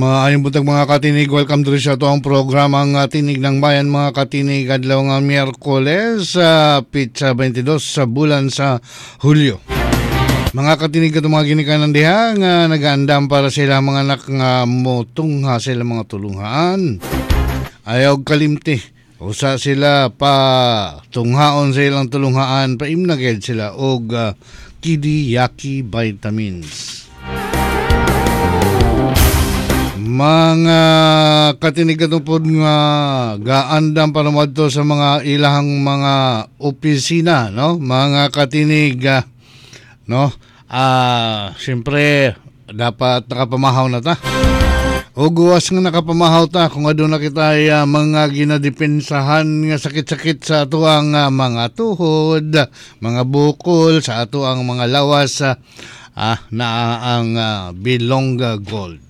Maayong buntag mga katinig, welcome to sa ang programang Tinig ng Bayan mga katinig adlaw nga Miyerkules Pizza 22 sa bulan sa Hulyo. Mga katinig at mga ginikanan diha nga nagaandam para sa ilang mga anak nga motungha sa ilang mga tulungaan. Ayaw kalimti, usa sila pa tunghaon sa ilang tulungaan, paimnaged sila og Kidiyaki vitamins. Mga katinig katupod nga gaandam para madto sa mga ilahang mga opisina, no? Mga katinig no? Siyempre dapat nakapamahaw na ta. O guwas nga nakapamahaw ta kung aduna kita mga ginadepensahan nga sakit-sakit sa ato ang mga tuhod, mga bukol, sa ato ang mga lawas na ang Bilonga Gold.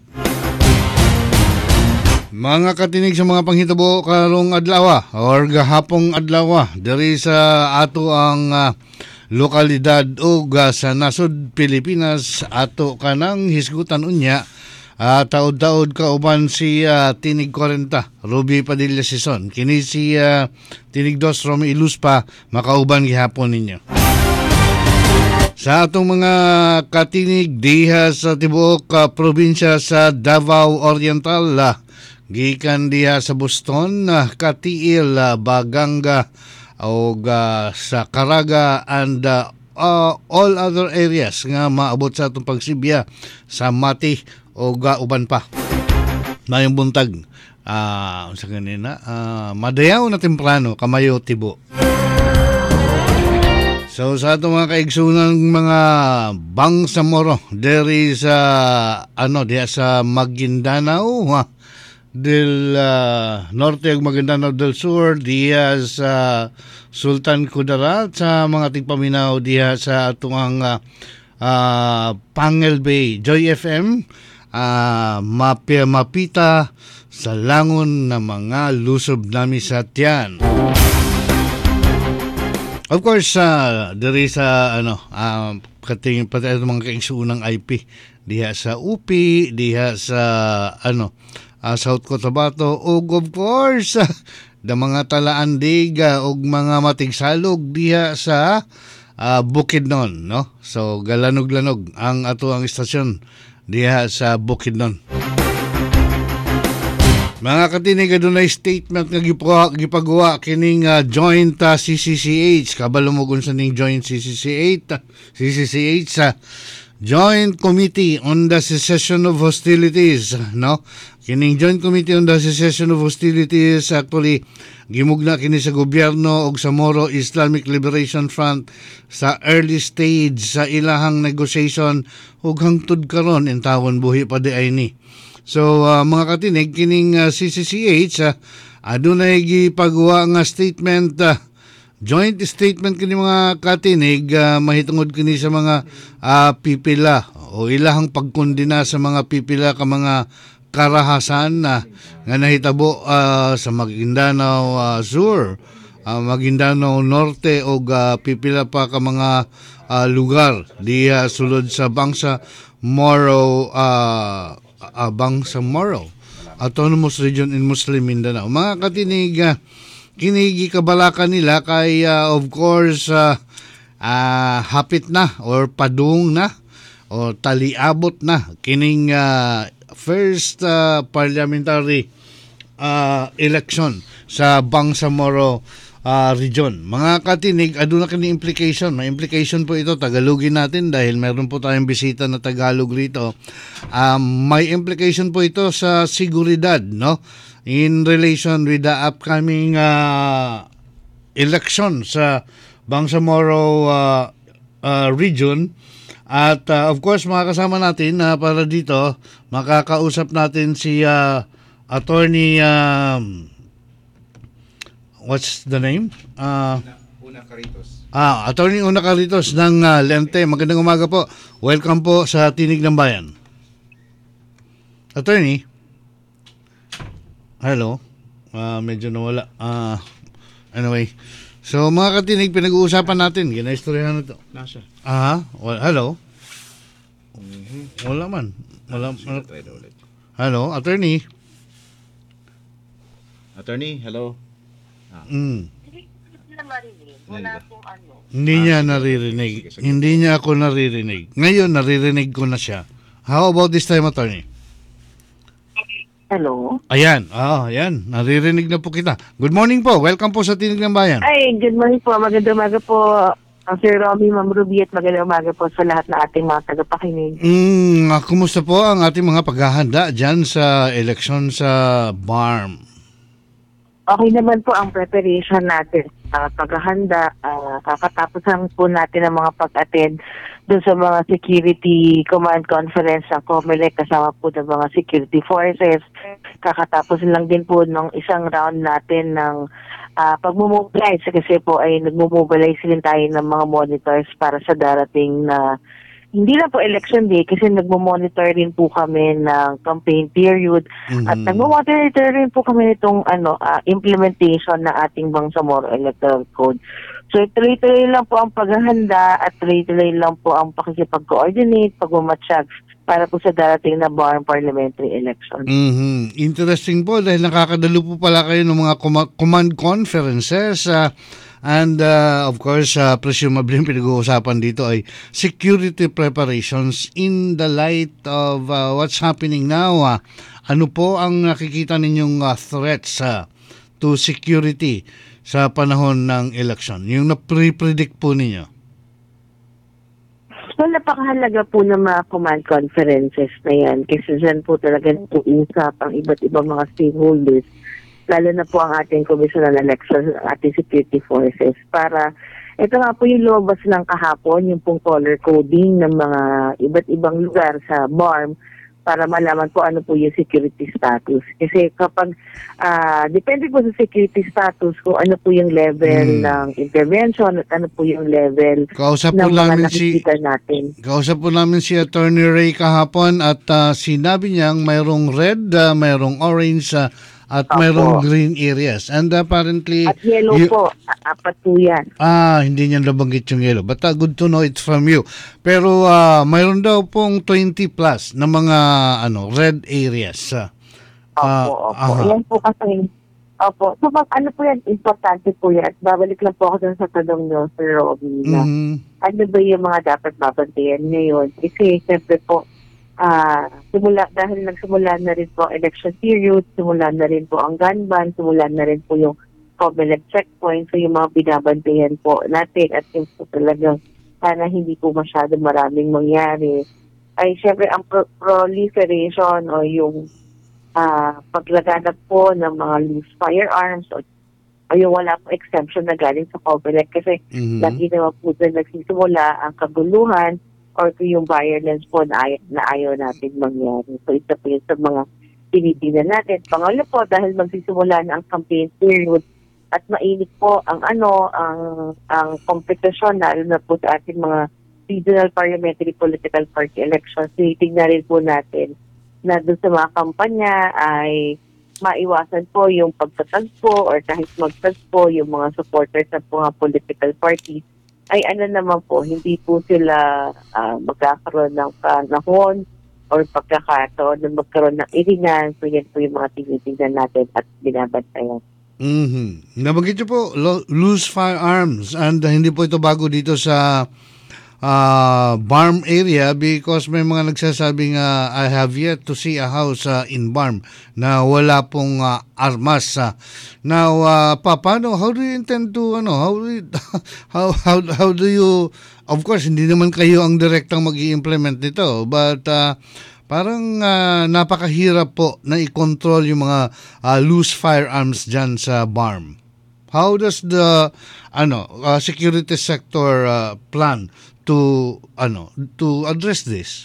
Mga katinig sa mga panghitabo karong adlaw or gahapong adlaw diri sa ato ang lokalidad o sa nasod Pilipinas ato kanang hisgutan unya taod-taod kauban si Tinig 40 Ruby Padilla Sison kini si Tinig 2 Romy Iluspa makauban gihapon ninyo. Sa atong mga katinig diha sa tibuok probinsya sa Davao Oriental, gikan diha sa Boston, Katiil, Baganga o sa Caraga and all other areas nga maabot sa atong pagsibya sa Mati o uban pa. Mayong buntag sa kanina madayaw na temprano kamayo tibo. So sa atong mga kaigsunang mga Bangsamoro diri sa diha sa Maguindanao del Norte ug Maguindanao del Sur diha sa Sultan Kudarat sa mga tigpaminaw diha sa atong Pangil Bay Joy FM mapita sa langon na mga lusob nami sa tiyan. Of course, diri sa kating pati mga kaigsuunang IP diha sa UPI, diha sa South Cotabato ug of course da mga Talaandig ug mga matigsalog diha sa Bukidnon, no? So galanog-lanog ang ato ang istasyon diha sa Bukidnon. Mga katinig adunay statement nga gipagawa kining joint CCCH kabalo mo kun sa ning joint CCCH Joint Committee on the Cessation of Hostilities, no? Kining Joint Committee on the Cessation of Hostilities actually gimugna kini sa gobyerno ug sa Moro Islamic Liberation Front sa early stage sa ilahang negotiation ug hangtod karon intawon buhi pa di ay ni. So mga katinig kining CCCH adunay gipagawa nga statement joint statement kini mga katinig mahitungod kini sa mga pipila o ilahang pagkondena sa mga pipila ka mga karahasan nga nahitabo sa Maguindanao Sur, Maguindanao Norte o pipila pa ka mga lugar diha sulod sa Bangsamoro Autonomous Region in Muslim Mindanao. Mga katinig kinigi kabalakan nila kay of course hapit na or padung na o taliabot na kining first parliamentary election sa Bangsamoro region. Mga katinig, aduna kini implication. May implication po ito, Tagalogin natin dahil meron po tayong bisita na Tagalog rito. May implication po ito sa seguridad, no? In relation with the upcoming election sa Bangsamoro region. At of course, mga kasama natin para dito, makakausap natin si Attorney what's the name? Una Caritos. Attorney Una Caritos ng Lente. Magandang umaga po. Welcome po sa Tinig ng Bayan. Attorney? Hello? Medyo nawala. Anyway. So mga katinig, pinag-uusapan natin. Ginaistoryahan na ito. Nasa? Hello? Wala man. Wala. Hello, attorney. Attorney, hello. Mm. Hindi na marinig. Wala pong ano. Hindi niya naririnig. Sige. Hindi niya ako naririnig. Ngayon, naririnig ko na siya. How about this time, attorney? Hello? Ayan. Ayan. Naririnig na po kita. Good morning po. Welcome po sa Tinig ng Bayan. Ay, good morning po. Magandang umaga po. Sir Romy, Ma'am Ruby, at magandang umaga po sa lahat ng ating mga tagapakinig. Kumusta po ang ating mga paghahanda dyan sa eleksyon sa BARM? Okay naman po ang preparation natin. Paghahanda, kakatapos lang po natin ang mga pag-attend doon sa mga security command conference ng COMELEC kasama po ng mga security forces. Kakatapos lang din po ng isang round natin ng pag-mobilize kasi po ay nag-mobilize din tayo ng mga monitors para sa darating na hindi lang po election day kasi nagmo-monitor rin po kami ng campaign period at nagmo-monitor rin po kami nitong implementation ng ating Bangsamoro Electoral Code. So tuloy-tuloy lang po ang paghahanda at tuloy-tuloy lang po ang pakikipag-coordinate, pagmamatsyag para po sa darating na BARM parliamentary election. Interesting po dahil nakakadalo po pala kayo ng mga command conferences and of course, presumably yung pinag-uusapan dito ay security preparations in the light of what's happening now. Ano po ang nakikita ninyong threats to security sa panahon ng election? Yung na-predict po ninyo? So, napakahalaga po ng mga command conferences na yan kasi dyan po talaga nag-uusap ang iba't ibang mga stakeholders, lalo na po ang ating Commission on Elections, ating security forces, para ito nga po yung lumabas ng kahapon, yung pong color coding ng mga iba't ibang lugar sa BARM para malaman po ano po yung security status. Kasi kapag, depende po sa security status kung ano po yung level ng intervention at ano po yung level Kausap ng po mga namin nakikita natin. Kausap po namin si Attorney Ray kahapon at sinabi niyang mayroong red, mayroong orange at mayroong green areas. And apparently... At yellow po, apat po yan. Hindi niya nabanggit yung yellow. But good to know it from you. Pero mayroon daw pong 20 plus na mga red areas. Opo. Yan po kasi. Opo. So, ano po yan? Importante po yan. Babalik lang po ako dun sa tanong nyo, Sir Robby, na ano ba yung mga dapat mabantayan ngayon? Kasi, siyempre po, dahil nagsimula na rin po ang election period, simula na rin po ang gun ban, simula na rin po yung COMELEC checkpoint, so yung mga binabantayan po natin at yung po talagang sana hindi po masyado maraming mangyari ay syempre ang proliferation o yung paglaganap po ng mga loose firearms o yung wala po exemption na galing sa COMELEC kasi lagi naman po doon nagsisimula ang kaguluhan or yung violence po na ayaw natin mangyari. So, ito po yun sa mga tinitingnan natin. Pangalawa po, dahil magsisimula na ang campaign period at mainit po ang kompetisyon na po sa ating mga regional parliamentary political party elections. Tinitingnan rin po natin na doon sa mga kampanya ay maiwasan po yung pagtatagpo or kahit magtagpo yung mga supporters ng mga political parties ay naman po, hindi po sila magkakaroon ng panahon or pagkakataon na magkaroon ng iringan. So yan po yung mga tinitingnan natin at binabantayan. Nabanggit niyo po, loose firearms and hindi po ito bago dito sa BARM area because may mga nagsasabing I have yet to see a house in BARM na wala pong armas. Now, paano, how do you intend to, how do you, of course, hindi naman kayo ang direktang mag-i-implement nito, but parang napakahirap po na i-control yung mga loose firearms dyan sa BARM. How does the security sector plan to address this?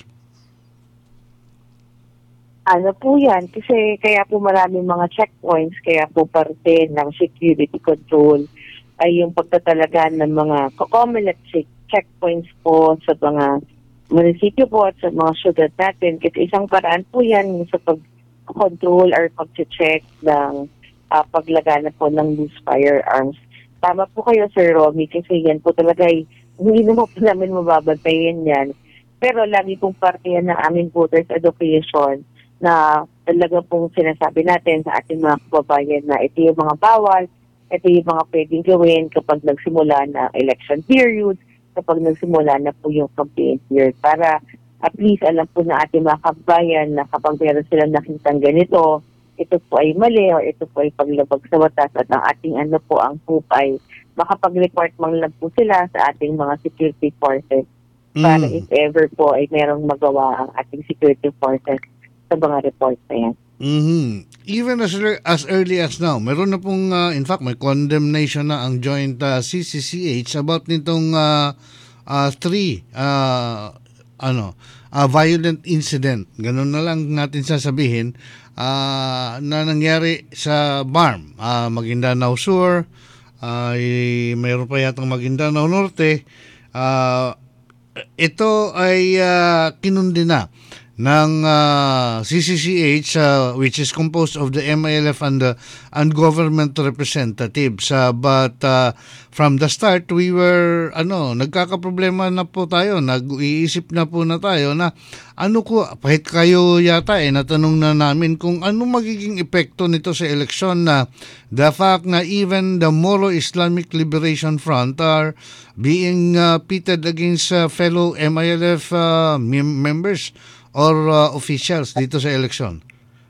Ano po yan? Kasi kaya po maraming mga checkpoints, kaya po parte ng security control ay yung pagtatalaga ng mga COMELEC checkpoints po sa mga munisipyo po at sa mga syudad natin. Kasi isang paraan po yan sa pag-control or pag-check ng paglagana po ng loose firearms. Tama po kayo, Sir Romy, kasi yan po talaga hindi naman po namin mababantayan yan. Pero lagi pong parte yan ng aming voters education na talaga pong sinasabi natin sa ating mga kababayan na ito yung mga bawal, ito yung mga pwedeng gawin kapag nagsimula na election period, kapag nagsimula na po yung campaign period, para at least alam po na ating mga kababayan na kapag meron silang nakitang ganito, ito po ay mali o ito po ay paglabag sa batas, at ang ating ang hope ay makapag-report man lang po sila sa ating mga security forces para if ever po ay merong magawa ang ating security forces sa mga report na yan. Even as early as now, meron na pong, in fact, may condemnation na ang joint CCCH about nitong three violent incident. Ganun na lang natin sasabihin na nangyari sa BARM, Maguindanao Sur, mayroon pa yatang Maguindanao Norte. Ito ay kinundi na ng CCCH, which is composed of the MILF and government representatives, but from the start we were nagkakaproblema na po tayo, nag-iisip na po na tayo na kahit kayo yata natanong na namin kung ano magiging epekto nito sa eleksyon, na the fact na even the Moro Islamic Liberation Front are being pitted against fellow MILF members or officials dito sa eleksyon.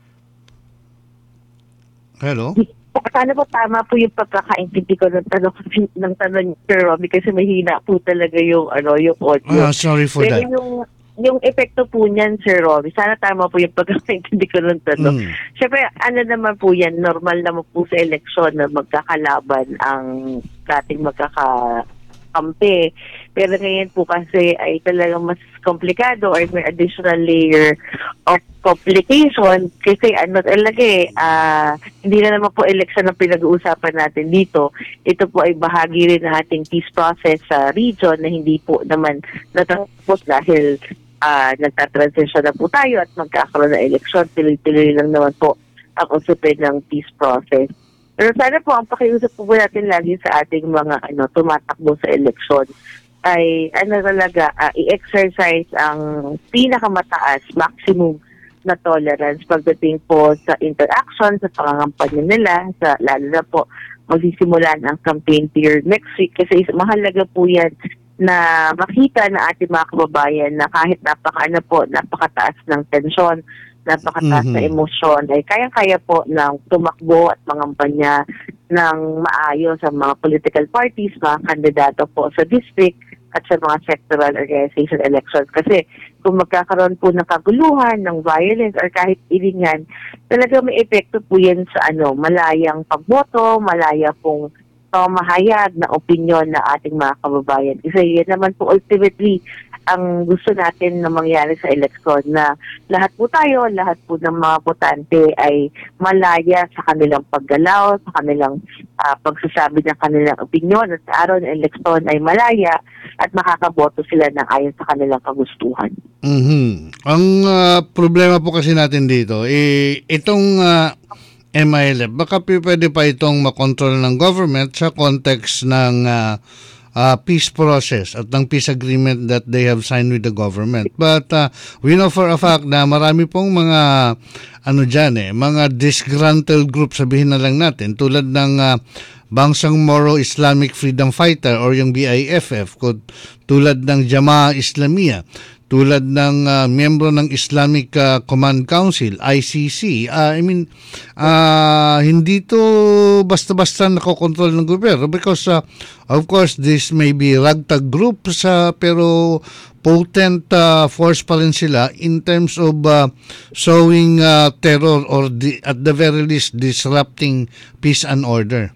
Hello? Sana po tama po yung pagkakaintindi ko ng tanong Sir Romy, kasi mahina po talaga yung yung audio. Sorry for that. Yung epekto po niyan, Sir Romy, sana tama po yung pagkakaintindi ko ng tanong. Siyempre, naman po yan, normal naman po sa eleksyon na magkakalaban ang dating magkakampi. Pero ngayon po kasi ay talagang mas komplikado or may additional layer of complication kasi hindi na naman po election ang pinag-uusapan natin dito. Ito po ay bahagi rin ng ating peace process sa region na hindi po naman natapos dahil nagtatransition na po tayo at magkakaroon ng election. Tuloy-tuloy lang naman po ang usapin ng peace process. Pero sana po ang pakiusap po natin lagi sa ating mga tumatakbo sa election ay talaga i-exercise ang pinakamataas maximum na tolerance pagdating po sa interaction, sa pangangampanya nila, lalo na po magsisimulan ang campaign period next week, kasi mahalaga po yan na makita na ating mga kababayan na kahit napakataas ng tensyon, napakataas na emosyon, ay kayang-kaya po ng tumakbo at mangampanya ng maayos sa mga political parties, mga kandidato po sa district at sa mga sectoral organization elections. Kasi kung magkakaroon po ng kaguluhan, ng violence, or kahit ilingan, talaga may epekto po yan sa malayang pagboto, malaya pong mahayag na opinyon na ating mga kababayan. Kasi yan naman po ultimately ang gusto natin na mangyari sa eleksyon, na lahat po ng mga botante ay malaya sa kanilang paggalaw, sa kanilang pagsasabi ng kanilang opinyon, at sa araw ng eleksyon ay malaya at makakaboto sila ng ayon sa kanilang kagustuhan. Ang problema po kasi natin dito, itong MILF, baka pwede pa itong makontrol ng government sa context ng peace process at ng peace agreement that they have signed with the government. But we know for a fact na marami pong mga mga disgruntled group, sabihin na lang natin, tulad ng Bangsang Moro Islamic Freedom Fighter or yung BIFF, tulad ng Jamaah Islamiyah, tulad ng miyembro ng Islamic Command Council, ICC. Hindi to basta-basta nakokontrol ng gobyerno because of course this may be ragtag groups, pero potent force pa rin sila in terms of showing terror or at the very least disrupting peace and order.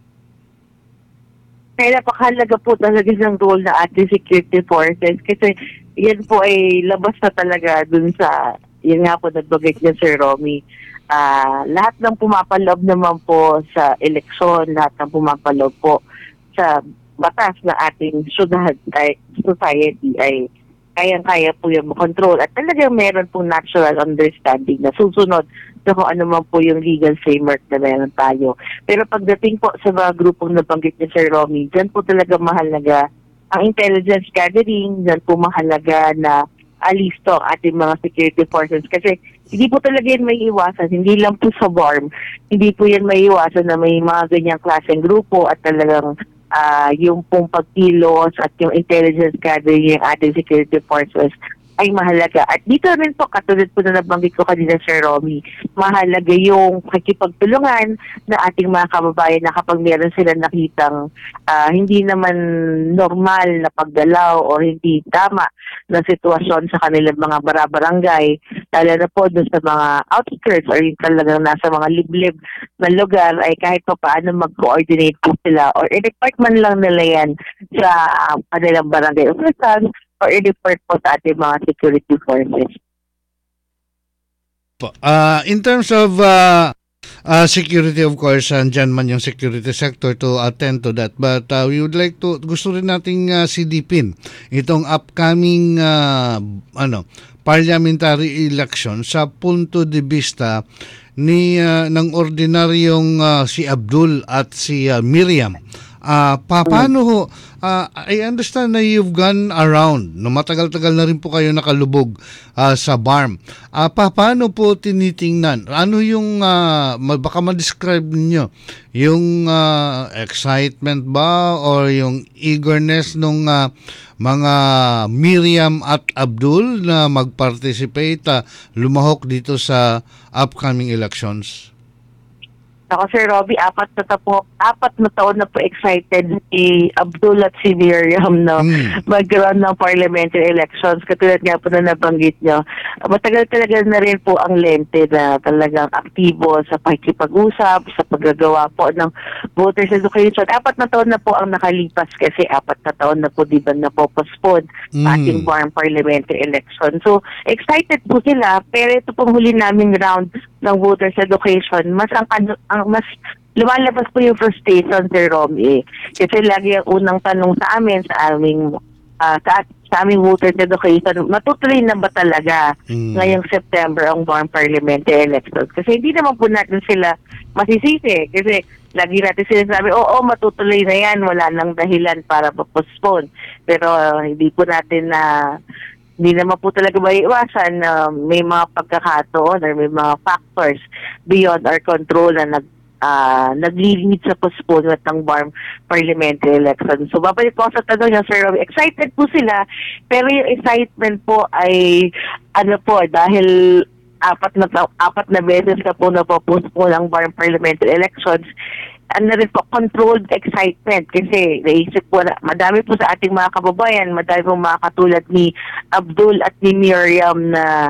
Kaya napakahalaga po talaga ng role na ating security forces, kasi yan po ay labas na talaga dun sa, yun nga po nagbagay niya Sir Romy. Lahat ng pumapaloob naman po sa eleksyon, lahat ng pumapaloob po sa batas na ating society ay kayang-kaya po yung control, at talagang meron pong natural understanding na susunod sa kung ano man po yung legal framework na meron tayo. Pero pagdating po sa mga grupong nabanggit ni Sir Romy, dyan po talaga mahalaga ang intelligence gathering, dyan po mahalaga na alisto ang ating mga security forces, kasi hindi po talaga yan may iwasan. Hindi lang po sa BARM. Hindi po yan may iwasan na may mga ganyang klaseng grupo at talagang yung pong pagkilos at yung intelligence gathering ng ating security forces ay mahalaga. At dito rin po, katulad po na nabanggit ko kanina, Sir Romy, mahalaga yung pakipagtulungan na ating mga kababayan na kapag meron sila nakitang hindi naman normal na paggalaw o hindi tama na sitwasyon sa kanilang mga barabarangay, lalo na po doon sa mga outskirts or yung talagang nasa mga liblib na lugar, ay kahit pa paano mag-coordinate po sila or i-report man lang nila yan sa kanilang barangay officials or i-report po sa ating mga security forces. In terms of security, of course, andyan man yung security sector to attend to that. But we would like to, gusto rin nating silipin itong upcoming parliamentary election sa punto de vista ni ng ordinaryong si Abdul at si Miriam. Paano ho, I understand na you've gone around, no, matagal-tagal na rin po kayo nakalubog sa BARM. Paano po tinitingnan? Ano yung, baka ma-describe niyo yung excitement ba or yung eagerness nung mga Miriam at Abdul na mag-participate, lumahok dito sa upcoming elections? Ako, Sir Robbie, apat na taon na po excited si Abdul at si Miriam na magkaroon ng parliamentary elections. Katulad nga po na nabanggit nyo, matagal talaga na rin po ang lente na talagang aktibo sa pakikipag-usap, sa paggagawa po ng voters education. 4 na taon na po ang nakalipas kasi 4 na taon na po di ba na po postpone sa ating BARM parliamentary election. So, excited po sila, pero ito pong huli naming round ng voters education, mas lumalabas po yung frustration, Sir Romy. Kasi lagi ang unang tanong sa amin, sa aming voters education, matutuloy na ba talaga ngayong September ang BARM parliamentary elections? Kasi hindi naman po natin sila masisisi. Kasi lagi natin sinasabi, oo, matutuloy na yan, wala nang dahilan para postpone. Pero hindi po natin hindi naman po talaga maiiwasan na may mga pagkakataon or may mga factors beyond our control na nag-lead sa postponement ng BARM parliamentary election. So, babalik po sa tanong niya, Sir Robbie. Excited po sila, pero yung excitement po ay, dahil apat na beses na po napopostpone ang BARM parliamentary elections, rin po, controlled excitement kasi naisip po na madami po sa ating mga kababayan, madami po mga katulad ni Abdul at ni Miriam na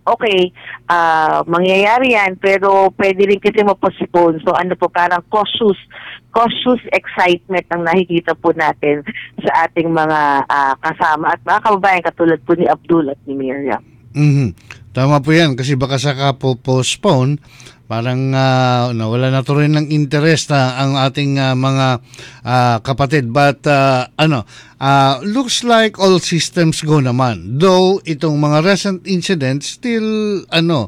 mangyayari yan pero pwede rin kasi mapostpone. So parang cautious excitement ang nakikita po natin sa ating mga kasama at mga kababayan katulad po ni Abdul at ni Miriam. Tama po yan kasi baka saka po postpone, parang nawala na to rin ng interest ang ating mga kapatid. But looks like all systems go naman. Though itong mga recent incidents still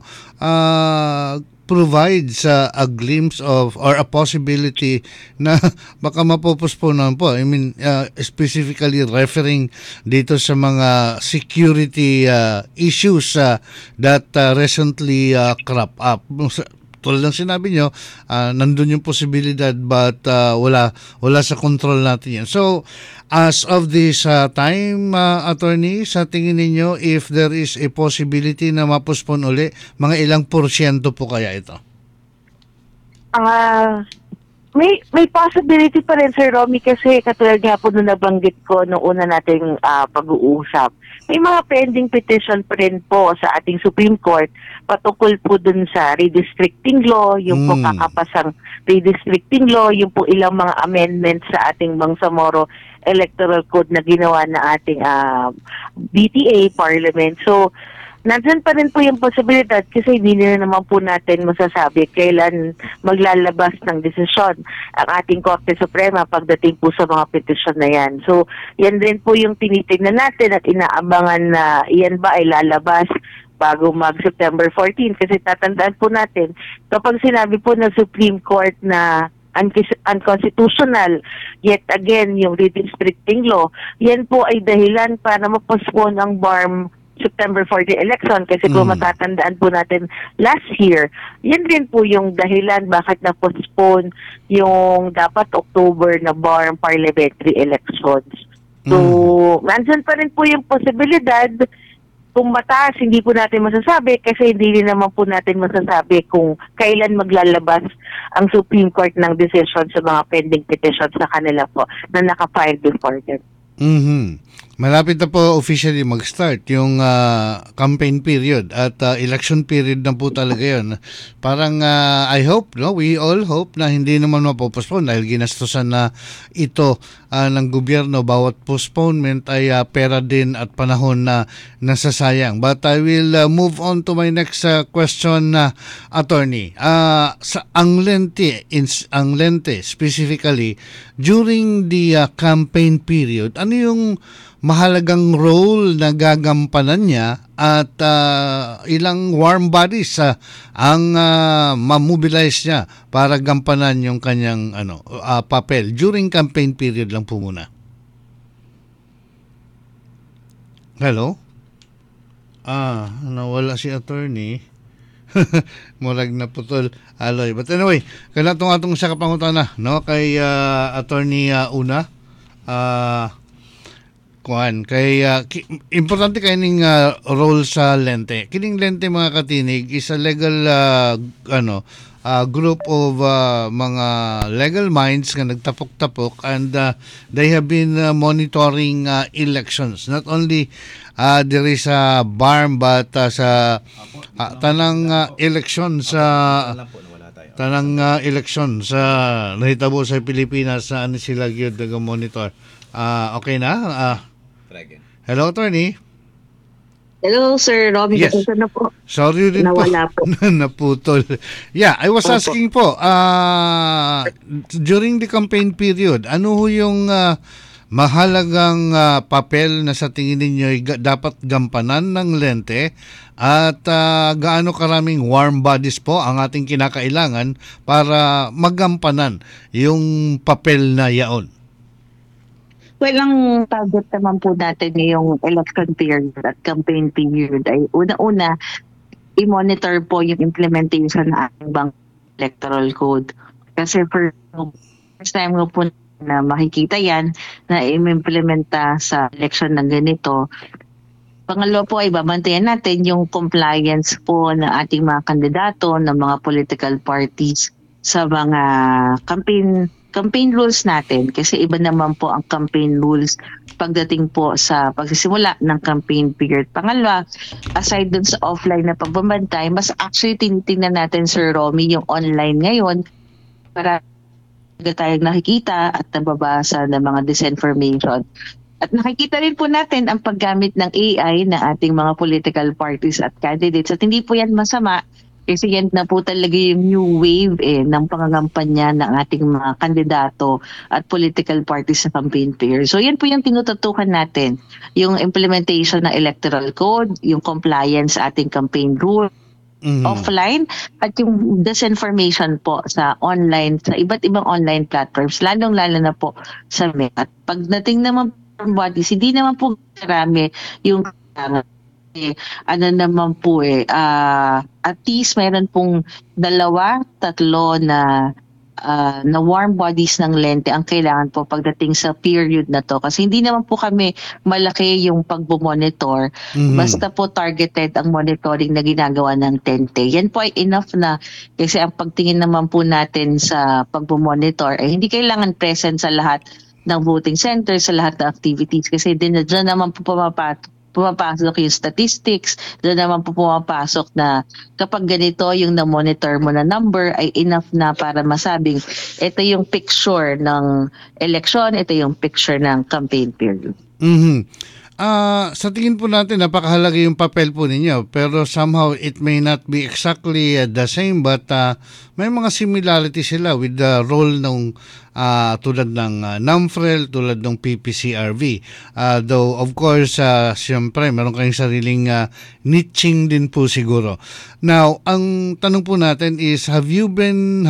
provides a glimpse of or a possibility na baka mapopospone naman po. I mean, specifically referring dito sa mga security issues that recently crop up. Tulad ng sinabi nyo, nandun yung posibilidad but wala sa control natin yan. So, as of this time, attorney, sa tingin ninyo, if there is a possibility na mapospone uli, mga ilang porsyento po kaya ito? May possibility pa rin, Sir Romy, kasi katulad nga po nung nabanggit ko nung una nating pag-uusap. May mga pending petition pa rin po sa ating Supreme Court patungkol po dun sa redistricting law, yung po kakapasang redistricting law, yung po ilang mga amendments sa ating Bangsamoro Electoral Code na ginawa na ating BTA Parliament. So, nandyan pa rin po yung posibilidad kasi hindi na naman po natin masasabi kailan maglalabas ng desisyon ang ating Korte Suprema pagdating po sa mga petisyon na yan. So, yan din po yung tinitingnan natin at inaabangan na yan ba ay lalabas bago mag-September 14. Kasi tatandaan po natin, kapag sinabi po ng Supreme Court na unconstitutional, yet again, yung redistricting law, yan po ay dahilan para mapostpone ang BARM September for the election kasi kung matatandaan po natin last year, yan rin po yung dahilan bakit na-postpone yung dapat October na BARM parliamentary elections. So, nandyan pa rin po yung posibilidad. Kung mataas, hindi po natin masasabi kasi hindi rin naman po natin masasabi kung kailan maglalabas ang Supreme Court ng decision sa mga pending petitions sa kanila po na naka-file before them. Malapit na po officially mag-start yung campaign period at election period na po talaga yun. Parang I hope, no, we all hope na hindi naman mapopostpone dahil ginastusan na ito ng gobyerno. Bawat postponement ay pera din at panahon na nasasayang. But I will move on to my next question, attorney. Ang lente specifically during the campaign period, ano yung mahalagang role na gagampanan niya at ilang warm bodies ang mamobilize niya para gampanan yung kanyang papel during campaign period lang po muna. Hello? Nawala si attorney. Murag na putol aloy. But anyway, kana atong sa kapangutana, no, kay attorney Una. Importante kay ning role sa lente. Kining lente mga katinig is a legal group of mga legal minds nga nagtapok-tapok and they have been monitoring elections, not only there is a BARM but sa tanang election sa election sa nahitabo sa Pilipinas sa ano sila gyud nag-monitor. Okay na? Hello, attorney. Hello, Sir Robby. Yes. Na po. Sorry din Nawala po. Naputol. Yeah, I was asking po, during the campaign period, ano ho yung mahalagang papel na sa tingin ninyo dapat gampanan ng lente at gaano karaming warm bodies po ang ating kinakailangan para magampanan yung papel na yaon? Well, ang target naman po natin ngayong election period at campaign period ay una-una, i-monitor po yung implementation ng ating electoral code. Kasi first time ko po na makikita yan na i-implementa sa election ng ganito. Pangalawa po ay babantayan natin yung compliance po ng ating mga kandidato, ng mga political parties sa mga campaign rules natin kasi iba naman po ang campaign rules pagdating po sa pagsisimula ng campaign period. Pangalawa, aside dun sa offline na pagbabantay, mas actually tinitingnan natin, Sir Romy, yung online ngayon para tayong nakikita at nababasa ng mga disinformation. At nakikita rin po natin ang paggamit ng AI na ating mga political parties at candidates. At hindi po yan masama kasi yan na po talaga yung new wave ng pangangampanya ng ating mga kandidato at political parties sa campaign period. So yan po yung tinututukan natin, yung implementation ng electoral code, yung compliance sa ating campaign rule, offline, at yung disinformation po sa online, sa iba't ibang online platforms, lalong-lalo na po sa MEC. At pagdating naman po bodies, hindi naman po marami yung naman po at least mayroon pong 2-3 na warm bodies ng lente ang kailangan po pagdating sa period na to. Kasi hindi naman po kami malaki yung pagbo-monitor. Basta po targeted ang monitoring na ginagawa ng TENTE. Yan po ay enough na kasi ang pagtingin naman po natin sa pagbo-monitor ay hindi kailangan present sa lahat ng voting center, sa lahat ng activities. Kasi dyan naman po pumapasok yung statistics, doon naman po pumapasok na kapag ganito yung na-monitor mo na number ay enough na para masabing ito yung picture ng election, ito yung picture ng campaign period. Sa tingin po natin, napakahalaga yung papel po ninyo, pero somehow it may not be exactly the same, but may mga similarity sila with the role ng tulad ng NAMFREL, tulad ng PPCRV. Though, of course, siyempre, meron kayong sariling niching din po siguro. Now, ang tanong po natin is, have you been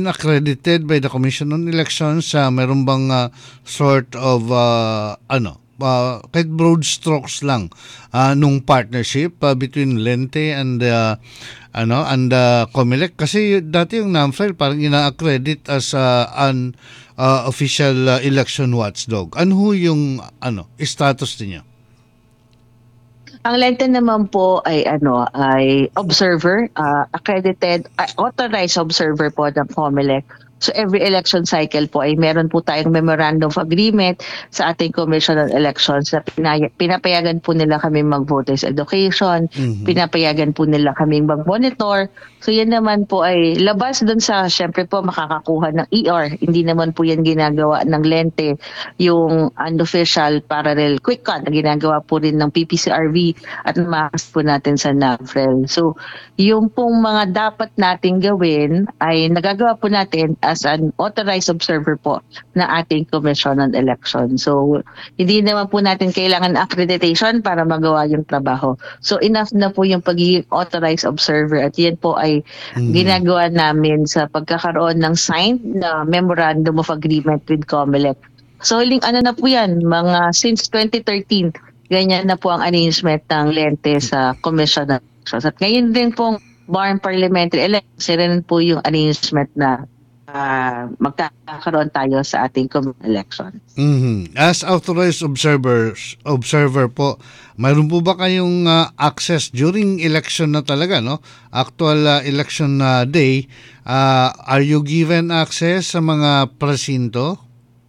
accredited by the Commission on Elections? Meron bang sort of, kahit broad strokes lang nung partnership between Lente and Comelec, kasi dati yung NAMFEL parang ina-accredit as an official election watchdog. Ano ho yung status niyo? Ang Lente naman po ay observer, accredited, authorized observer po ng COMELEC. So every election cycle po ay meron po tayong memorandum of agreement sa ating Commission on Elections na pinapayagan po nila kami mag-voters education, pinapayagan po nila kami mag-monitor. So yan naman po ay labas dun sa, syempre po makakakuha ng ER. Hindi naman po yan ginagawa ng Lente, yung unofficial parallel quick count na ginagawa po rin ng PPCRV at makas po natin sa NAVREL. So yung pong mga dapat nating gawin ay nagagawa po natin as an authorized observer po na ating Commission on Election. So, hindi naman po natin kailangan accreditation para magawa yung trabaho. So, enough na po yung pagiging authorized observer at yan po ay ginagawa namin sa pagkakaroon ng signed na Memorandum of Agreement with COMELEC. So, na po yan, mga since 2013, ganyan na po ang arrangement ng Lente sa Commission on Elections. At ngayon din pong Barn Parliamentary Elections, rin po yung arrangement na magkakaroon tayo sa ating election. As authorized observer po, mayroon po ba kayong access during election na talaga, no? Actual election day, are you given access sa mga presinto?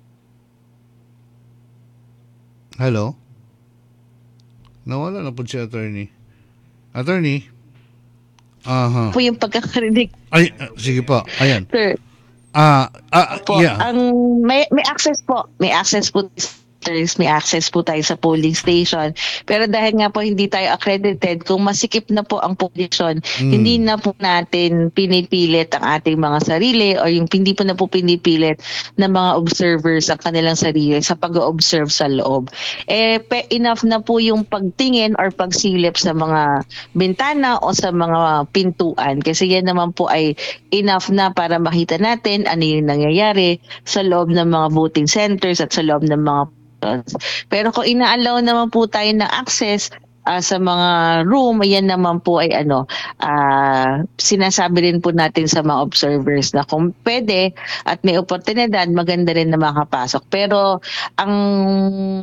Hello? Nawala na po si attorney. Attorney? Po yung pagkakarinig. Ay, sige po. Ayan. Sir. Po, Yeah. May access po. May access po tayo sa polling station. Pero dahil nga po hindi tayo accredited, kung masikip na po ang position, hindi na po natin pinipilit ang ating mga sarili o yung hindi po na po pinipilit ng mga observers ang kanilang sarili sa pag-observe sa loob. Enough na po yung pagtingin or pagsilip sa mga bintana o sa mga pintuan. Kasi yan naman po ay enough na para makita natin ano yung nangyayari sa loob ng mga voting centers at sa loob ng mga. Pero kung ina-allow naman po tayo ng access sa mga room, yan naman po ay sinasabi rin po natin sa mga observers na kung pwede at may oportunidad, maganda rin na makapasok. Pero ang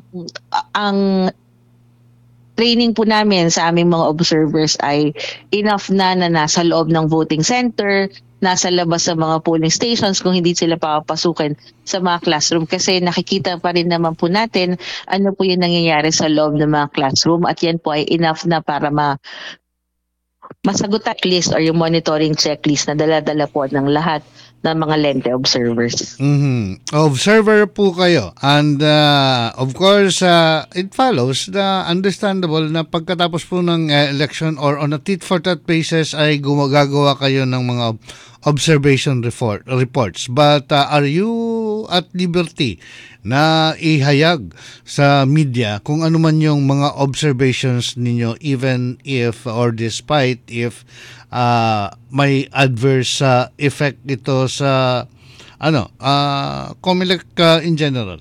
training po namin sa aming mga observers ay enough na nasa loob ng voting center, nasa labas sa mga polling stations kung hindi sila papasukin sa mga classroom kasi nakikita pa rin naman po natin ano po yung nangyayari sa loob ng mga classroom at yan po ay enough na para masagot ang list or yung monitoring checklist na dala-dala po ng lahat ng mga Lente observers. Observer po kayo. And of course, it follows na understandable na pagkatapos po ng election or on a tit-for-tat basis ay gumagawa kayo ng mga observation reports. But are you at liberty na ihayag sa media kung ano man yung mga observations ninyo even if or despite if may adverse effect ito sa COMELEC in general?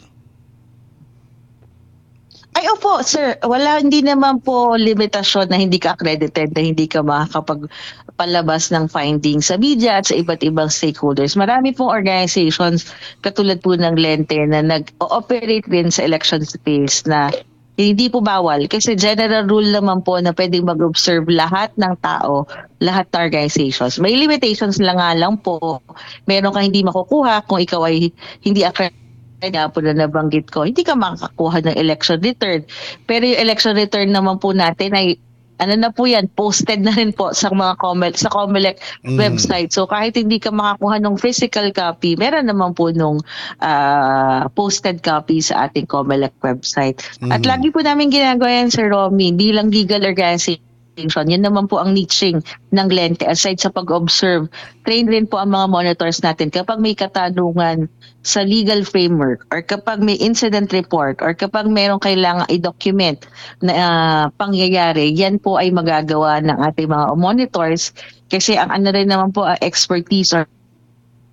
Ay, opo, sir. Hindi naman po limitasyon na hindi ka accredited, na hindi ka makakapagpalabas ng findings sa media at sa iba't ibang stakeholders. Marami pong organizations katulad po ng Lente na nag-ooperate rin sa election space na hindi po bawal. Kasi general rule naman po na pwedeng mag-observe lahat ng tao, lahat ng organizations. May limitations lang po. Meron kang hindi makukuha kung ikaw ay hindi accredited. Kaya po na nabanggit ko, hindi ka makakakuha ng election return. Pero yung election return naman po natin ay na po yan, posted na rin po sa mga sa COMELEC website. So kahit hindi ka makakuha ng physical copy, meron naman po nung posted copy sa ating COMELEC website. At lagi po namin ginagawa yan, Sir Romy, bilang legal organization. Yan naman po ang niching ng Lente. Aside sa pag-observe, train rin po ang mga monitors natin kapag may katanungan sa legal framework or kapag may incident report or kapag mayroong kailangan i-document na pangyayari, yan po ay magagawa ng ating mga monitors kasi ang rin naman po ang expertise or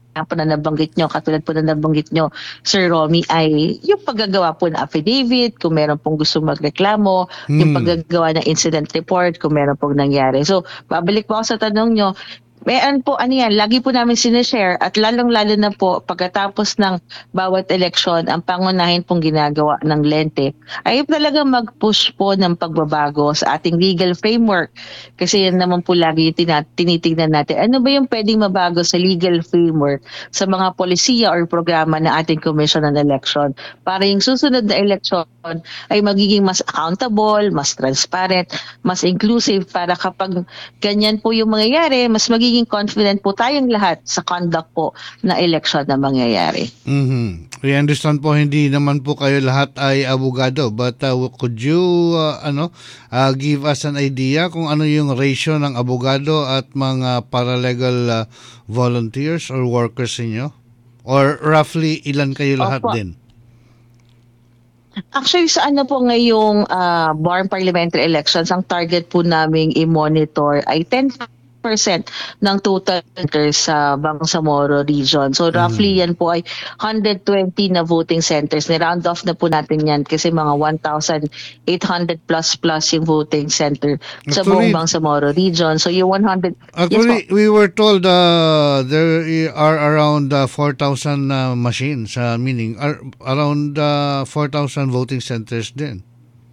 po na nabanggit nyo, katulad po na nabanggit nyo, Sir Romy, ay yung paggagawa po ng affidavit, kung meron pong gusto magreklamo, yung paggagawa ng incident report, kung meron pong nangyari. So, babalik po ako sa tanong nyo, lagi po namin sinishare at lalong-lalo na po pagkatapos ng bawat eleksyon, ang pangunahin pong ginagawa ng Lente ay talagang mag-push po ng pagbabago sa ating legal framework. Kasi yan naman po lagi yung tinitignan natin. Ano ba yung pwedeng mabago sa legal framework sa mga polisiya or programa na ating Commission on Election para yung susunod na eleksyon ay magiging mas accountable, mas transparent, mas inclusive para kapag ganyan po yung mangyayari, mas magiging confident po tayong lahat sa conduct po na election na mangyayari. We understand po hindi naman po kayo lahat ay abogado, but could you give us an idea kung ano yung ratio ng abogado at mga paralegal volunteers or workers niyo? Or roughly ilan kayo lahat din? Actually, sa ngayong BARM parliamentary elections, ang target po naming i-monitor ay 10% ng total centers sa Bangsamoro region. So roughly yan po ay 120 na voting centers. Ni-round off na po natin yan kasi mga 1,800 plus yung voting center sa buong Bangsamoro region. So yung 100... Actually, we were told there are around 4,000 machines, meaning around 4,000 voting centers din.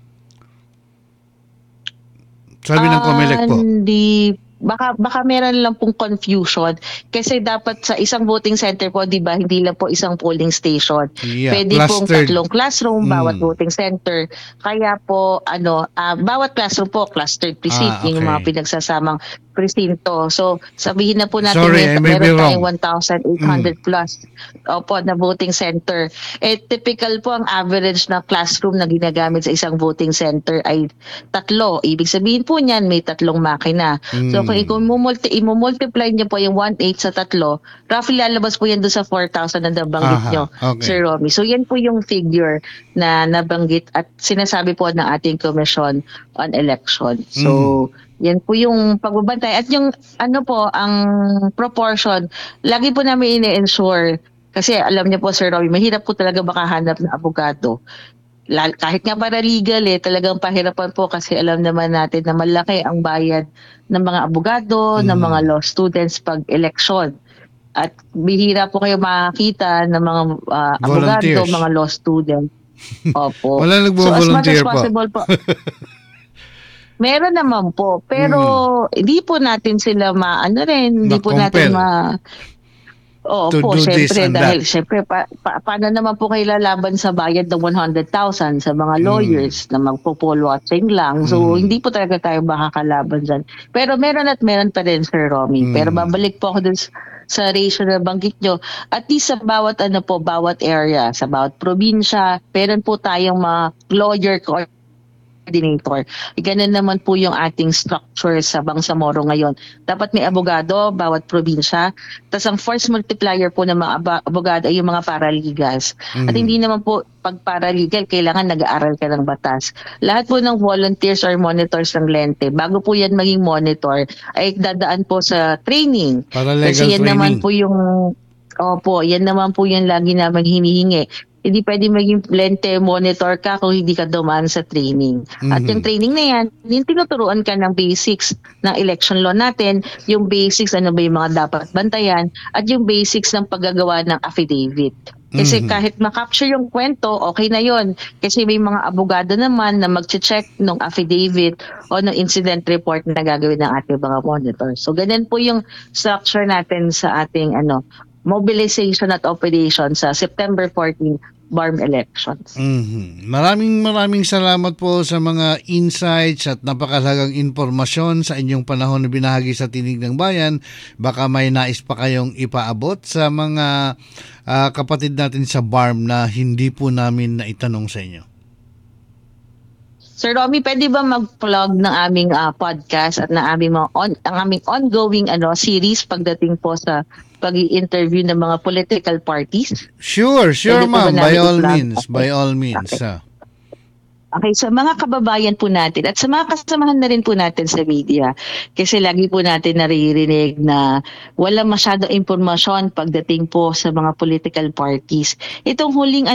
Sabi ng COMELEC po. Baka meron lang pong confusion kasi dapat sa isang voting center po, di ba, hindi lang po isang polling station. Yeah, pwede pong clustered. 3 classroom bawat voting center. Kaya po bawat classroom po clustered precinct, yung mga pinagsasamang presinto. So sabihin na po natin meron tayong 1,800 plus na voting center. Typical po ang average na classroom na ginagamit sa isang voting center ay 3. Ibig sabihin po niyan may 3 makina. So kung i-multiply niyo po yung 1/8 sa 3, roughly lalabas po yan doon sa 4,000 na nabanggit nyo, Sir Romy. So yan po yung figure na nabanggit at sinasabi po ng ating Commission on Election. So yan po yung pagbabantay. At yung ang proportion, lagi po namin ini-ensure kasi alam niyo po, Sir Romy, mahirap po talaga makahanap ng abogado. Kahit nga paralegal talagang pahirapan po kasi alam naman natin na malaki ang bayad ng mga abogado, ng mga law students pag election. At bihira po kayo makakita ng mga abogado, mga law students. Opo. Wala nagbo-volunteer so, as much as possible po. Meron naman po, pero hindi po natin sila hindi po natin syempre dahil syempre paano naman po kayo lalaban sa bayad ng 100,000 sa mga lawyers na magpo-poll watching lang. So hindi po talaga tayo makakalaban dyan. Pero meron pa rin, Sir Romy. Pero babalik po ako dun sa ratio na banggit nyo. At least sa bawat bawat area, sa bawat probinsya, meron po tayong mga lawyer coordinator. Ganun naman po yung ating structure sa Bangsamoro ngayon. Dapat may abogado bawat probinsya. Tapos ang force multiplier po ng mga abogado ay yung mga paralegals. At hindi naman po pag paralegal, kailangan nag-aaral ka ng batas. Lahat po ng volunteers or monitors ng Lente, bago po yan maging monitor, ay dadaan po sa training. Paralegal kasi yan training. Naman po yung yan naman po yung lagi namin hinihingi. Hindi pwede maging Lente monitor ka kung hindi ka dumaan sa training. At yung training na yan, yung tinuturuan ka ng basics ng election law natin, yung basics, ano ba yung mga dapat bantayan, at yung basics ng paggagawa ng affidavit. Kasi kahit makapture yung kwento, okay na yon. Kasi may mga abogado naman na mag-check ng affidavit o ng incident report na gagawin ng ating mga monitor. So ganyan po yung structure natin sa ating mobilization at operation sa September 14 BARM elections. Maraming salamat po sa mga insights at napakalagang impormasyon sa inyong panahon na binahagi sa Tinig ng Bayan. Baka may nais pa kayong ipaabot sa mga kapatid natin sa BARM na hindi po namin naitanong sa inyo. Sir Romy, pwede ba mag-plug ng aming podcast at ng aming aming ongoing series pagdating po sa pag-i-interview ng mga political parties? Sure, Pwede ma'am. po ba By namin all i-plug? means. By all means. Okay. Okay, sa mga kababayan po natin at sa mga kasamahan na rin po natin sa media, kasi lagi po natin naririnig na wala masyadong impormasyon pagdating po sa mga political parties. Itong huling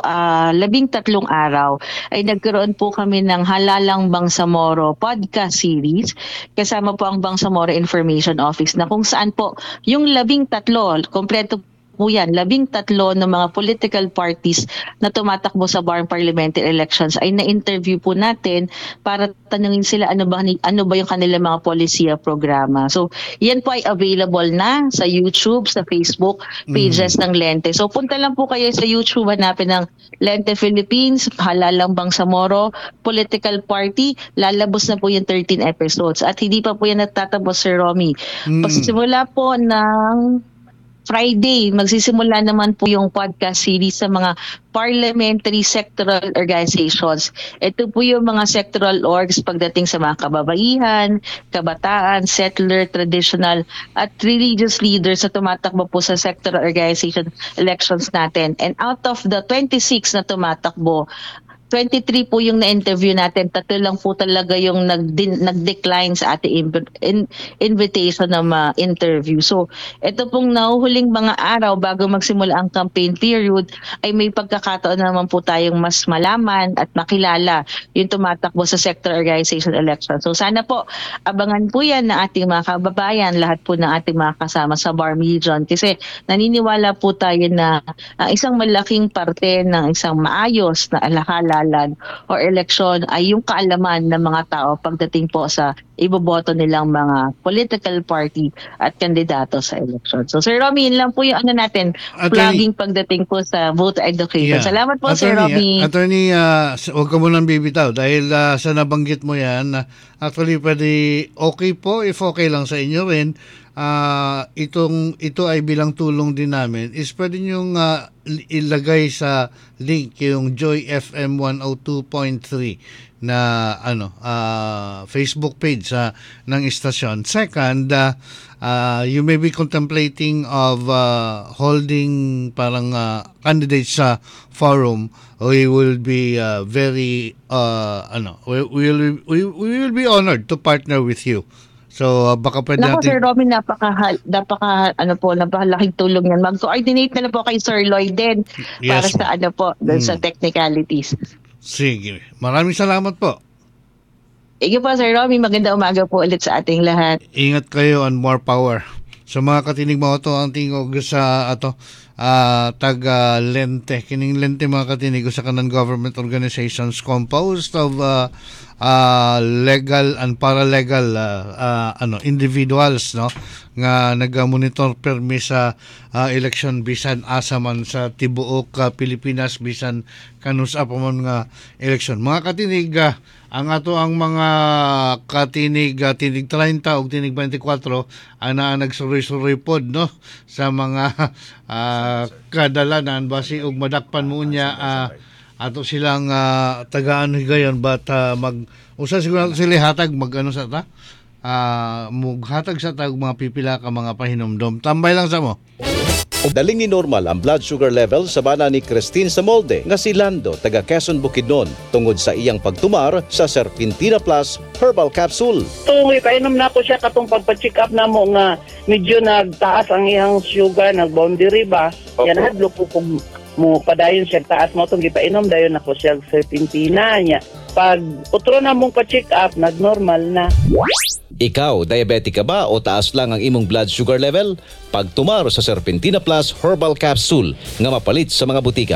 13 araw ay nagkaroon po kami ng Halalang Bangsamoro podcast series kasama po ang Bangsamoro Information Office na kung saan po yung 13, kompleto po yan, 13 ng mga political parties na tumatakbo sa Barm Parliamentary Elections ay na-interview po natin para tanungin sila ano ba yung kanilang mga polisiya programa. So, yan po ay available na sa YouTube, sa Facebook pages ng Lente. So, punta lang po kayo sa YouTube, hanapin ng Lente Philippines, Halalang Bangsamoro Political Party. Lalabos na po yung 13 episodes. At hindi pa po yan natatapos, Sir Romy. Pasimula po ng Friday, magsisimula naman po yung podcast series sa mga parliamentary sectoral organizations. Ito po yung mga sectoral orgs pagdating sa mga kababaihan, kabataan, settler, traditional, at religious leaders na tumatakbo po sa sectoral organization elections natin. And out of the 26 na tumatakbo, 23 po yung na-interview natin. 3 lang po talaga yung nag-decline sa ating invitation na ma-interview. So, ito pong nahuhuling mga araw bago magsimula ang campaign period ay may pagkakataon naman po tayong mas malaman at makilala yung tumatakbo sa sector organization election. So, sana po abangan po yan ng ating mga kababayan, lahat po ng ating mga kasama sa Barm Region. Kasi naniniwala po tayo na ang isang malaking parte ng isang maayos na alakalan or eleksyon ay yung kaalaman ng mga tao pagdating po sa iboboto nilang mga political party at kandidato sa eleksyon. So Sir Romy, yun lang po yung natin, plugging pagdating po sa voter education. Yeah. Salamat po, Sir Romy. Attorney, huwag ka munang bibitaw dahil sa nabanggit mo yan, actually pwede okay po if okay lang sa inyo rin. Ito ay bilang tulong din namin is pwede nyong ilagay sa link yung Joy FM 102.3 na Facebook page ng istasyon. Second, you may be contemplating of holding parang candidates sa forum. We will be very we will be honored to partner with you. So baka pwede natin. Sir Robin, napakalaking tulong yan. Mag-coordinate na po kay Sir Lloyd din para sa sa technicalities. Sige. Maraming salamat po. Thank you po, Sir Robin. Maganda umaga po ulit sa ating lahat. Ingat kayo and more power. So mga katinig mo ito ang tingog sa taga Lente. Kining Lente mga katinig sa kanan government organizations composed of legal and paralegal individuals nga naga-monitor permi sa election bisan asa man sa tibuok Pilipinas bisan kanusa pa man nga election. Mga katinig, ang mga katinig tinig 30 ug tinig 24 ana nagsuroy-suroy pod sa mga kadalanan basi og madakpan mo niya ato silang tagaan higayon but usa siguro sila hatag sa ta mughatag sa tag mga pipila ka mga pahinumdom. Tambay lang sa mo. Daling ni normal ang blood sugar level sa bana ni Christine Samolde nga si Lando taga Quezon Bukidnon tungod sa iyang pagtumar sa Serpentina Plus Herbal Capsule. Tungoy painom na ko siya katong pagpa-check up na mo nga medyo nagtaas ang iyang sugar, nag-boundary ba. Yan hadlo ko kung mo padayon siya taas mo itong gipainom dayon ako siya Serpentina niya. Pag utro na mong pa-check up, nag-normal na. Ikaw, diabetic ka ba o taas lang ang imong blood sugar level? Pagtumar sa Serpentina Plus Herbal Capsule nga mapalit sa mga butika.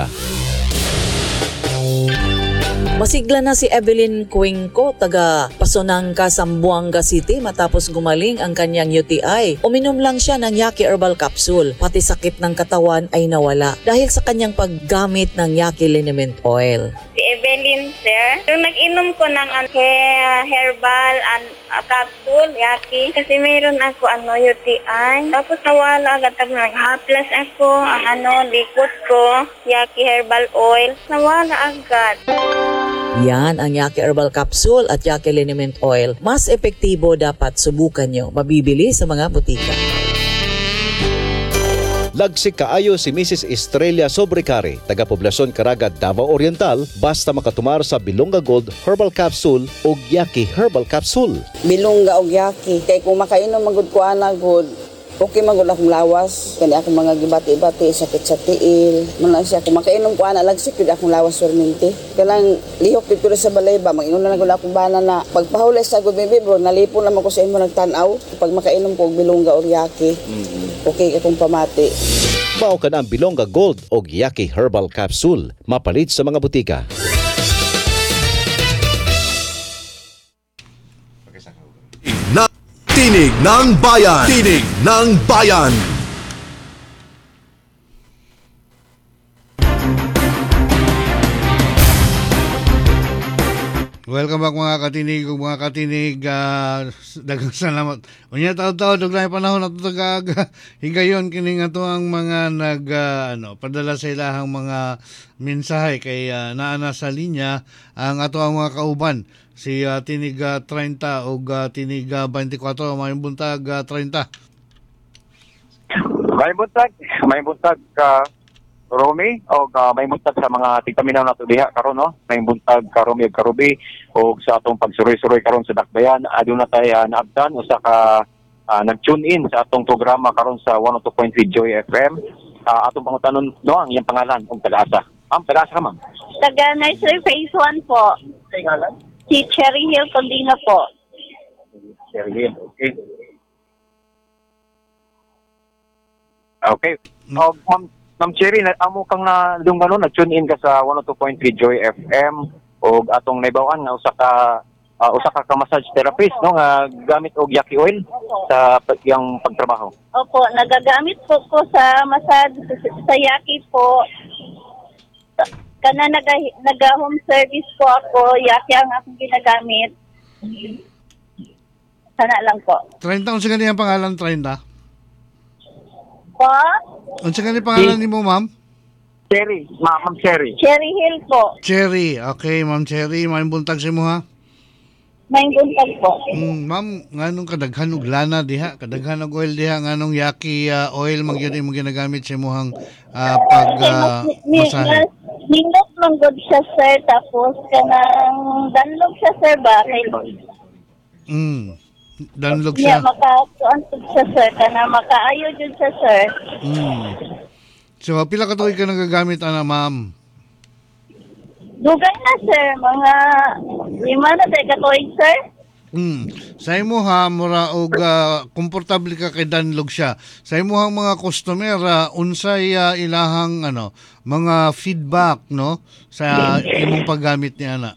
Masigla na si Evelyn Cuenco, taga Pasonangka, Zamboanga City matapos gumaling ang kanyang UTI. Uminom lang siya ng Yaki Herbal Capsule, pati sakit ng katawan ay nawala dahil sa kanyang paggamit ng Yaki Liniment Oil. Si Evelyn, sir, yung nag-inom ko ng herbal capsule, Yaki, kasi mayroon ako UTI. Tapos nawala agad, nag-haplas ako, ang likod ko, Yaki Herbal Oil, nawala agad. Yan ang Yaki Herbal Capsule at Yaki Liniment Oil. Mas epektibo, dapat subukan nyo. Mabibili sa mga butika. Lagsik kaayo si Mrs. Estrella Sobrecari, taga Poblasyon Caraga, Davao Oriental, basta makatumar sa Bilonga Gold Herbal Capsule o Yaki Herbal Capsule. Bilongga og yaki kay kung makainom magud ko ana good okay magud akong lawas kani akong mga gibati-bati sakit sa tiil man siya kung makainom ko ana lagsik gid akong lawas perminti kanang lihok dito sa balay ba manginom na gud akong bana na pagpahulay sa good baby bro nalipon naman ko sa imo nagtan-aw pag makainom ko og bilongga or yaki okay akong pamati. Mao ka na ang Bilonga Gold o Yaki Herbal Capsule, mapalit sa mga butika. Tinig ng Bayan. Tinig ng Bayan. Welcome back mga katinig ug mga katinig, daghang salamat. Unya taud-taud og lain panahon ato higayon kini ato ang mga padala sa ilahang mga mensahe kay naana sa linya ang ato ang mga kauban si tinig 30 ug tinig 24 may buntag 30. May buntag ka Romy o may buntag sa mga tigpaminaw nato diha karon no. May buntag ka Romy ug Karubi o sa atong pagsuroy-suroy karon sa Dakbayan aduna tay naabtan usa ka nag-tune in sa atong programa karon sa 102.3 Joy FM. Atong pangutanon no ang iyang pangalan ug taga-asa. Taga-asa ka ma'am? Taga Nursery Phase 1 po. Pangalan? Si Cherry Hill Condina po. Cherry Hill, okay. Okay. Ma'am Cherry, amo kang na dungano nag-tune in ka sa 102.3 Joy FM o atong naibawan nga usa ka massage therapist no nga gamit og yaki oil sa yang pagtrabaho. Opo, nagagamit po ko sa massage sa yaki po. Kana naga-home service po ako, yaki ang akong ginagamit. Sana lang po. 30 unsa ganyan pangalan 30? Po? Unsa ganyan pangalan nimo ma'am? Cherry, Ma'am Cherry. Cherry Hill po. Cherry. Okay, Ma'am Cherry, may buntag sa imo ha. May buntag po. Ma'am, nganong kadaghan og lana diha, kadaghan og oil diha nganong yaki oil man gyud imong ginagamit sa imong pag masahe. Nindot lang good siya sir, tapos kanang danlog siya sir ba? Danlog siya. Yeah, makakuantog siya sir, kana makaayo dyan siya sir. So, pila ka tuig ka nagagamit ana ma'am? Dugay na sir, mga 5 na tayo katuig sir. Sa imo ha, mura og komportable ka kay danlog siya. Sa imuhang mga customer, unsay ilahang mga feedback no sa imong paggamit ni ana?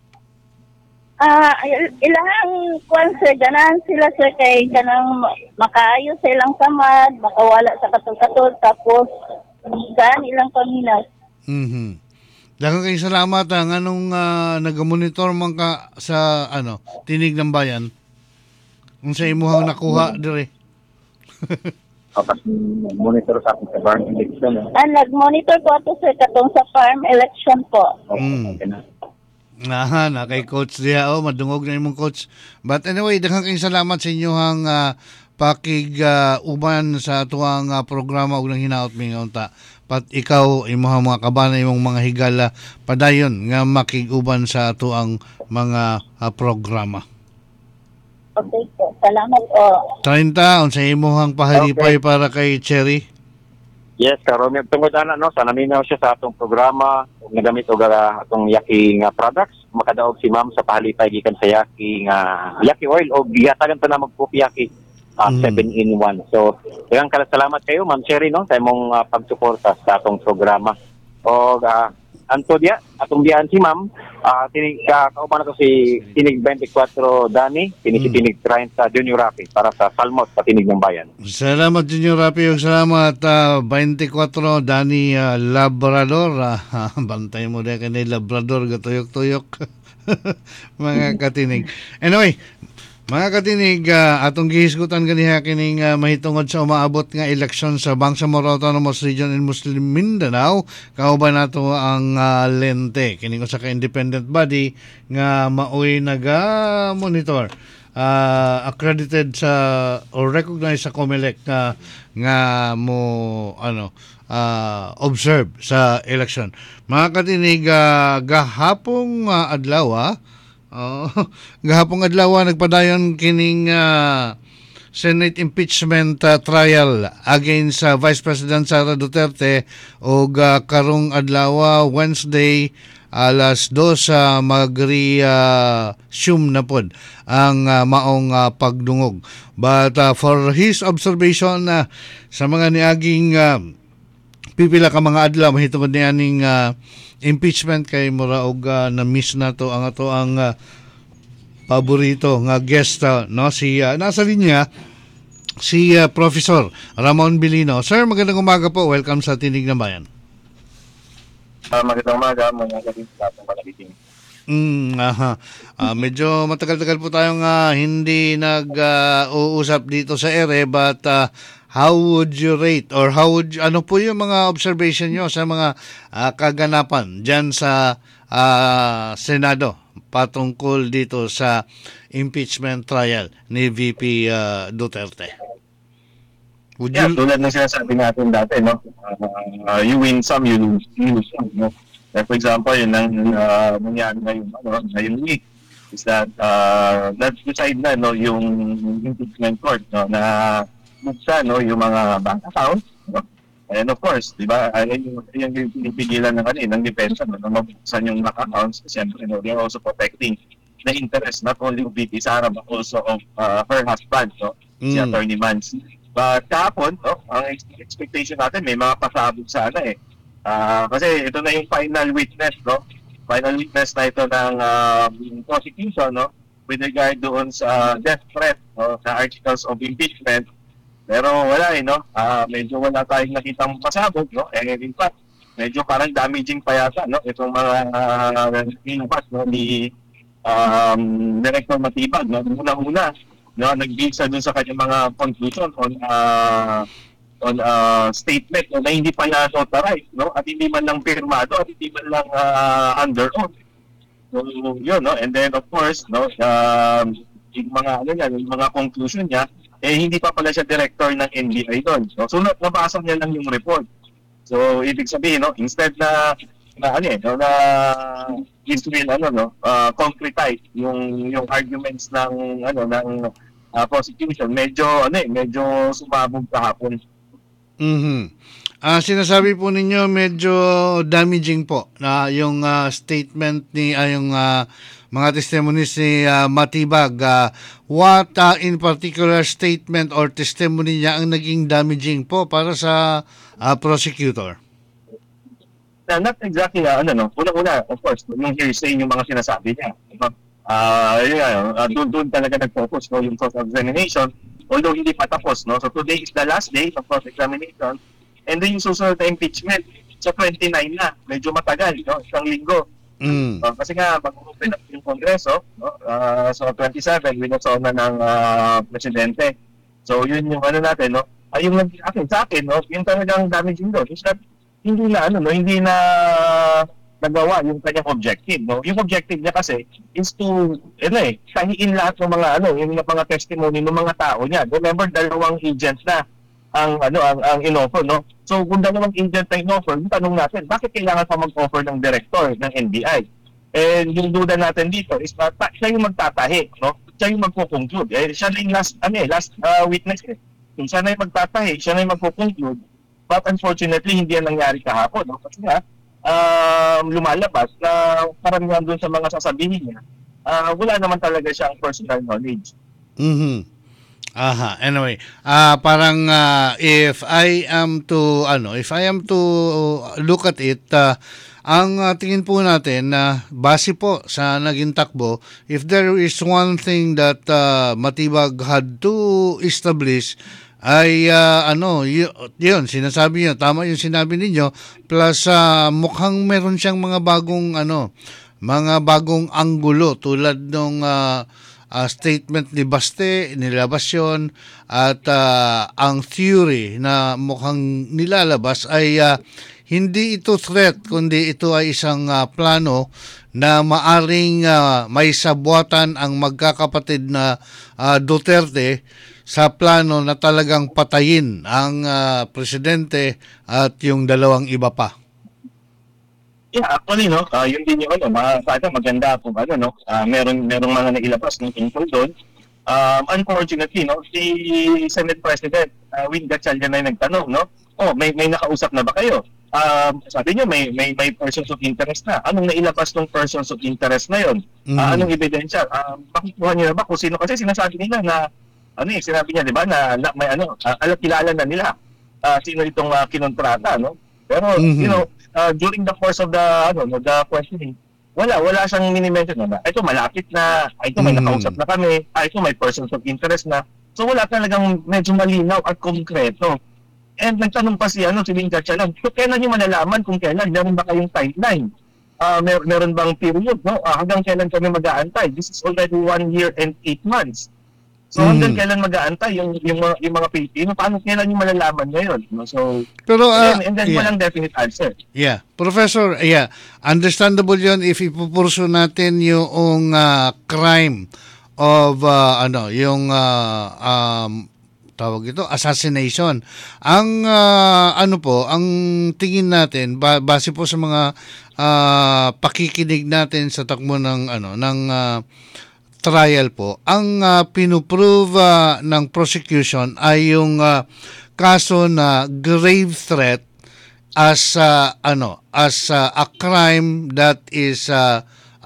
Ilahang kwan sir, ganahan sila sir kay kanang makaayo sa ilang samad, makawala sa katol-katol, tapos gaan ilang paminaw. Daghang kay salamat nganong nagamonitor man ka sa Tinig ng Bayan. Unsa imuhang nakuha dire? Monitor sa ating farm election. Nag-monitor po ato sir katong sa farm election po. Na kay coach diha madungog na imong coach. But anyway, daghang kay salamat sa inyohang uban sa tuwang programa ug nang hinaot mi nga unta. Pat ikaw imong mga kabana imong mga higala padayon nga makig-uban sa tuang mga programa. Okay po. Salamat po. 30 unsa imong pahalipay para kay Cherry? Yes, karon tungod ana no sa naminaw siya sa atong programa nagamit og atong yaki nga products makadaog si ma'am sa pahalipay gikan sa yaki nga yaki oil o gihatagan ta na magpupi yaki 7-in-1. So, daghang salamat kayo Ma'am Cherry no sa imong pagsuporta sa atong programa. O anto dia atong diyan si Ma'am tinig kauban nato si Tinig 24 Dani, si Tinig 30 Junior Rapi para sa Salmot sa Tinig ng Bayan. Salamat Junior Rapi ug salamat 24 Dani Labrador. Bantay mo din kanay Labrador gatuyok-tuyok. Mga katinig. Anyway, mga katinig, atong gihisgutan ganiha kining mahitungod sa umaabot nga eleksyon sa Bangsamoro Autonomous Region in Muslim Mindanao. Kauban nato ang Lente, kining usa ka independent body nga maoy naga-monitor accredited sa or recognized sa COMELEC nga mo observe sa election. Mga katinig, gahapong adlaw gahapong adlaw nagpadayon kining Senate impeachment trial against Vice President Sara Duterte o karong adlaw Wednesday alas 2 mag-resume na pod ang maong pagdungog. But for his observation sa mga niaging pipila ka mga adlaw mahitungod nianing impeachment kay mura og na-miss na to ang ato ang paborito nga guest si nasa linya si Professor Ramon Bilino. Sir, magandang umaga po. Welcome sa Tinig ng Bayan. Magandang umaga, mga kapatid sa ating palagiting. Medyo matagal-tagal po tayong hindi nag-uusap dito sa ere, but how would you rate or ano po yung mga observation nyo sa mga kaganapan dyan sa Senado patungkol dito sa impeachment trial ni VP Duterte? Tulad ng sinasabi natin dati, no? You win some, you lose some. No? For example, yun ang nangyari ngayong week is that let's decide na yung impeachment court na buksan yung mga bank accounts. No? And of course, di ba, yung pinipigilan ng depensa na mabuksan yung bank accounts. Siyempre, they're also protecting the interest not only of VP Sara but also of her husband, si Attorney Mans. But kahapon, ang expectation natin may mga pasabog sana kasi ito na yung final witness, final witness na ito ng prosecution, with regard doon sa death threat, sa articles of impeachment. Pero wala medyo wala tayong nakitang pasabog, and in fact, medyo parang damaging pa yata, itong mga inabas, ni Director Matibag, una-una, nagbisa dun sa kanyang mga conclusion on statement na hindi pa na-notarize, at hindi man lang pirmado at hindi man lang under oath. So yun, and then of course, yung mga conclusion niya, hindi pa pala siya director ng NBI doon. So nabasa niya lang yung report. So ibig sabihin, instead na is will concretize yung arguments ng prosecution, medyo sumabog kahapon. Sinasabi po ninyo medyo damaging po na yung statement ni yung mga testimonies ni Matibag. What in particular statement or testimony niya ang naging damaging po para sa prosecutor? Not exactly, una-una, of course, yung hearsay yung mga sinasabi niya. Doon talaga nag-focus yung cross-examination, although hindi pa tapos. So today is the last day of cross-examination, and then yung susunod na impeachment sa 29 na, medyo matagal, isang linggo. Kasi nga, mag-open up yung Kongreso, so 27, winasaw na ng presidente. So yun yung natin, yung sa akin, yung talagang damaging doon is that hindi na nagawa yung kanyang objective, Yung objective niya kasi is to sahiin lahat ng mga yung mga testimony ng mga tao niya. Remember, dalawang agents na ang inoffer, So kung dalawang agent na inoffer, yung tanong natin, bakit kailangan pa mag-offer ng director ng NBI? And yung duda natin dito is na siya yung magtatahi, Siya yung magko-conclude. Siya na yung last witness. So siya na yung magtatahi, siya na yung magko-conclude. But unfortunately, hindi yan nangyari kahapon. Kasi nga, lumalabas na karamihan doon sa mga sasabihin niya, wala naman talaga siyang personal knowledge. Anyway, parang if I am to look at it, ang tingin po natin na base po sa naging takbo, if there is one thing that Matibag had to establish ay yun sinasabi niyo, tama yung sinabi ninyo, plus mukhang meron siyang mga bagong anggulo tulad nung statement ni Baste, nilabas yun, at ang theory na mukhang nilalabas ay hindi ito threat kundi ito ay isang plano na maaring may sabwatan ang magkakapatid na Duterte sa plano na talagang patayin ang presidente at yung dalawang iba pa. Yeah, actually, no, yun din yung sana maganda kung merong mga nailabas ng tungkol doon. Unfortunately, no, si Senate President Win Gatchalian ay nagtanong, no, may nakausap na ba kayo? Sabi niyo may persons of interest na. Anong nailabas ng persons of interest na yon? Anong ebidensya? Makukuha niyo na ba kung sino? Kasi sinasabi nila na sinabi niya, di ba, na may kilala na nila sino itong kinontrata, no? Pero during the course of the questioning, wala siyang mini-mention na ito malapit na, ito may nakausap na kami, ito may persons of interest na. So wala talagang medyo malinaw at konkreto. And nagtanong pa si Win Gatchalian, so kailan niyo malalaman kung kailan? Meron ba kayong timeline? Meron bang period? No? Hanggang kailan kami mag-aantay? This is already 1 year and 8 months. So hanggang kailan mag-aantay yung mga Pilipino? Paano kailan yung malalaman ngayon? No? So, pero, and then walang definite answer. Yeah. Professor, understandable yun if ipupurso natin yung crime of yung tawag ito, assassination. Ang ang tingin natin base po sa mga pakikinig natin sa takbo ng trial po, ang pinuprove ng prosecution ay yung kaso na grave threat as a crime that is